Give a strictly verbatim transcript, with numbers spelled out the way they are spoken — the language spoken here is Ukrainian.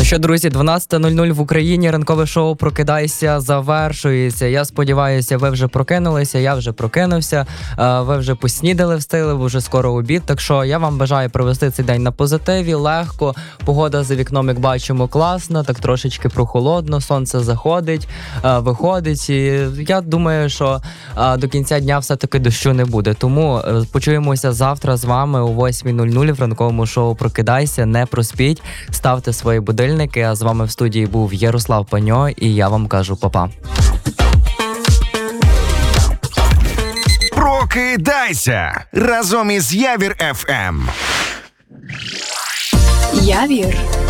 що, друзі, дванадцята нуль нуль в Україні, ранкове шоу «Прокидайся» завершується. Я сподіваюся, ви вже прокинулися, я вже прокинувся, ви вже поснідали, встигли, бо вже скоро обід. Так що я вам бажаю провести цей день на позитиві, легко. Погода за вікном, як бачимо, класна, так трошечки прохолодно, сонце заходить, виходить. І я думаю, що до кінця дня все-таки дощу не буде. Тому почуємося завтра з вами о восьмій нуль нуль в ранковому шоу «Прокидайся». Не проспіть, ставте свої будильники. А з вами в студії був Ярослав Паньо, і я вам кажу па-па. Прокидайся разом із Явір еф ем. Явір